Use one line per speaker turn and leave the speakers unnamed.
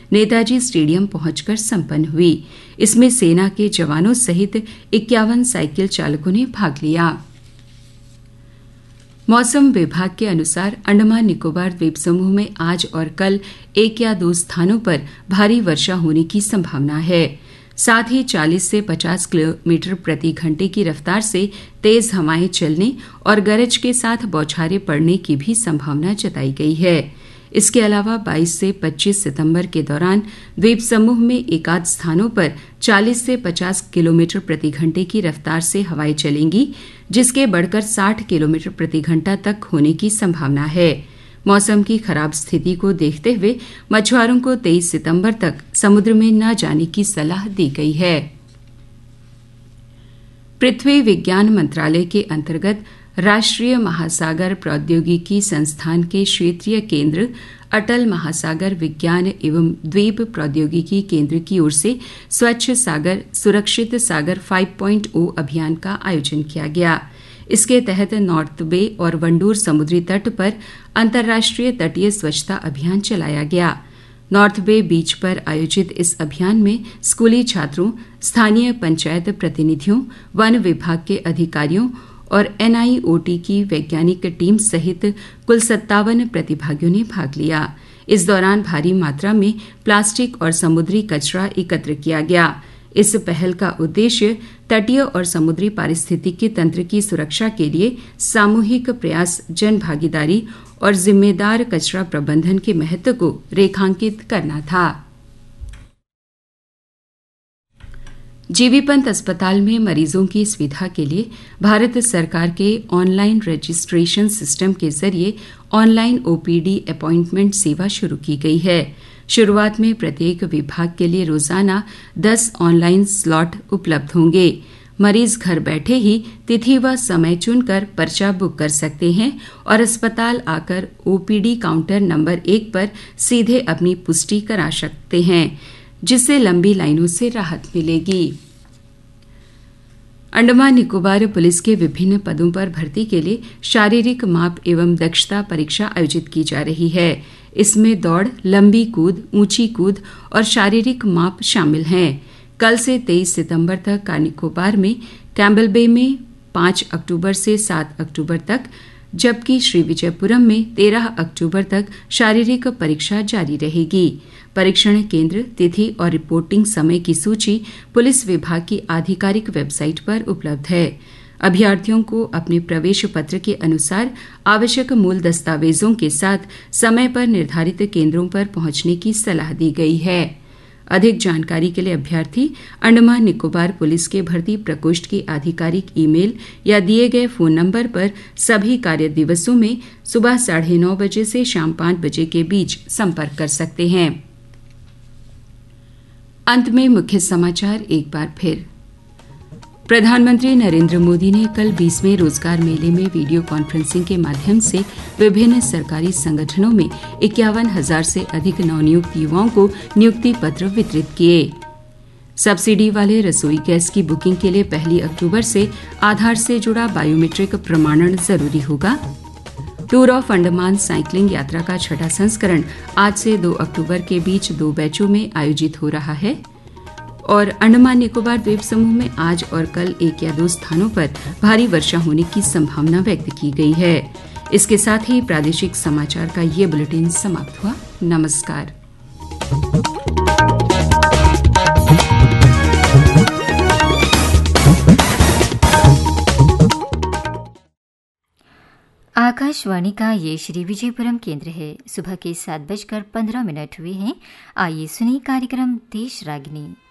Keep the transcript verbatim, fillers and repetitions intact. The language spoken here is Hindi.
नेताजी स्टेडियम पहुंचकर संपन्न हुई। इसमें सेना के जवानों सहित इक्यावन साइकिल चालकों ने भाग लिया। मौसम विभाग के अनुसार अंडमान निकोबार द्वीप समूह में आज और कल एक या दो स्थानों पर भारी वर्षा होने की संभावना है। साथ ही चालीस से पचास किलोमीटर प्रति घंटे की रफ्तार से तेज हवाएं चलने और गरज के साथ बौछारें पड़ने की भी संभावना जताई गई है। इसके अलावा बाईस से पच्चीस सितंबर के दौरान द्वीप समूह में एकाध स्थानों पर चालीस से पचास किलोमीटर प्रति घंटे की रफ्तार से हवाएं चलेंगी, जिसके बढ़कर साठ किलोमीटर प्रति घंटा तक होने की संभावना है। मौसम की खराब स्थिति को देखते हुए मछुआरों को तेईस सितंबर तक समुद्र में न जाने की सलाह दी गई है। पृथ्वी विज्ञान मंत्रालय के अंतर्गत राष्ट्रीय महासागर प्रौद्योगिकी संस्थान के क्षेत्रीय केंद्र अटल महासागर विज्ञान एवं द्वीप प्रौद्योगिकी केंद्र की ओर से स्वच्छ सागर सुरक्षित सागर पाँच पॉइंट शून्य अभियान का आयोजन किया गया। इसके तहत नॉर्थ बे और वंडूर समुद्री तट पर अंतर्राष्ट्रीय तटीय स्वच्छता अभियान चलाया गया। नॉर्थ बे बीच पर आयोजित इस अभियान में स्कूली छात्रों, स्थानीय पंचायत प्रतिनिधियों, वन विभाग के अधिकारियों और एन आई ओ टी की वैज्ञानिक टीम सहित कुल सत्तावन प्रतिभागियों ने भाग लिया। इस दौरान भारी मात्रा में प्लास्टिक और समुद्री कचरा एकत्र किया गया। इस पहल का उद्देश्य तटीय और समुद्री पारिस्थितिकी तंत्र की सुरक्षा के लिए सामूहिक प्रयास, जन भागीदारी और जिम्मेदार कचरा प्रबंधन के महत्व को रेखांकित करना था। जीबी पंत अस्पताल में मरीजों की सुविधा के लिए भारत सरकार के ऑनलाइन रजिस्ट्रेशन सिस्टम के जरिए ऑनलाइन ओपीडी अपॉइंटमेंट सेवा शुरू की गई है। शुरुआत में प्रत्येक विभाग के लिए रोजाना दस ऑनलाइन स्लॉट उपलब्ध होंगे। मरीज घर बैठे ही तिथि व समय चुनकर पर्चा बुक कर सकते हैं और अस्पताल आकर ओपीडी काउंटर नंबर एक पर सीधे अपनी पुष्टि करा सकते हैं, जिससे लंबी लाइनों से राहत मिलेगी। अंडमान निकोबार पुलिस के विभिन्न पदों पर भर्ती के लिए शारीरिक माप एवं दक्षता परीक्षा आयोजित की जा रही है। इसमें दौड़, लंबी कूद, ऊंची कूद और शारीरिक माप शामिल हैं। कल से तेईस सितंबर तक निकोबार में कैम्बल बे में पाँच अक्टूबर से सात अक्टूबर तक, जबकि श्री विजयपुरम में तेरह अक्टूबर तक शारीरिक परीक्षा जारी रहेगी। परीक्षण केंद्र, तिथि और रिपोर्टिंग समय की सूची पुलिस विभाग की आधिकारिक वेबसाइट पर उपलब्ध है। अभ्यर्थियों को अपने प्रवेश पत्र के अनुसार आवश्यक मूल दस्तावेजों के साथ समय पर निर्धारित केंद्रों पर पहुंचने की सलाह दी गई है। अधिक जानकारी के लिए अभ्यर्थी अंडमान निकोबार पुलिस के भर्ती प्रकोष्ठ की आधिकारिक ईमेल या दिए गए फोन नंबर पर सभी कार्य दिवसों में सुबह साढ़े नौ बजे से शाम पाँच बजे के बीच संपर्क कर सकते हैं। अंत में मुख्य समाचार एक बार फिर। प्रधानमंत्री नरेंद्र मोदी ने कल बीसवें रोजगार मेले में वीडियो कॉन्फ्रेंसिंग के माध्यम से विभिन्न सरकारी संगठनों में इक्यावन हजार से अधिक नवनियुक्त युवाओं को नियुक्ति पत्र वितरित किए। सब्सिडी वाले रसोई गैस की बुकिंग के लिए पहली अक्टूबर से आधार से जुड़ा बायोमेट्रिक प्रमाणन जरूरी होगा। टूर ऑफ अंडमान साइकिलिंग यात्रा का छठा संस्करण आज से दो अक्टूबर के बीच दो बैचों में आयोजित हो रहा है। और अंडमान निकोबार द्वीप समूह में आज और कल एक या दो स्थानों पर भारी वर्षा होने की संभावना व्यक्त की गई है। इसके साथ ही प्रादेशिक समाचार का ये बुलेटिन समाप्त हुआ। नमस्कार।
आकाशवाणी का ये श्री विजयपुरम केंद्र है। सुबह के सात बजकर पंद्रह मिनट हुए हैं। आइए सुनिए कार्यक्रम देश रागिनी।